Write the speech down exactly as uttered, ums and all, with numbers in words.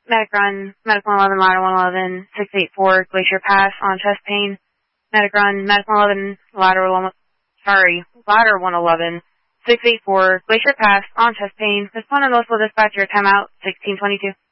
Medic run, Medic one eleven, ladder one eleven, six eight four, Glacier Pass on chest pain. Medic run, Medic one eleven, ladder one, sorry, ladder one eleven, six eight four, Glacier Pass on chest pain. Respond to noticeable dispatch, your timeout, sixteen twenty-two.